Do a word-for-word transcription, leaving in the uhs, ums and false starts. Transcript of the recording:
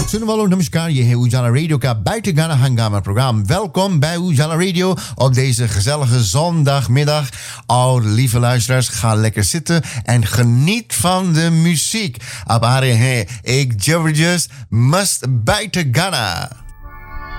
सुनने वालों नमस्कार, ये है उजाला रेडियो का Buiten Ghana Hangama programma. Welkom bij Ujaala Radio op deze gezellige zondagmiddag. Oh, lieve luisteraars, ga lekker zitten en geniet van de muziek. Ab are he, ik just must Buiten Ghana.